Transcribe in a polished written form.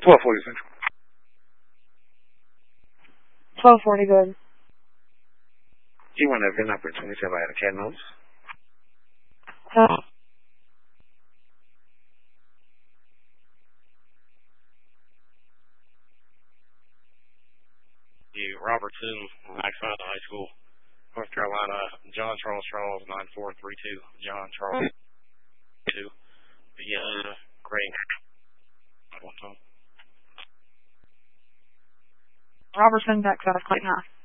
1240 Central. 1240, good. You want to VIN number 27 out of CAD notes? Robertson, Maxfield High School, North Carolina, John Charles 9432, John Charles 2, Gray. Robertson, back out of Clayton High.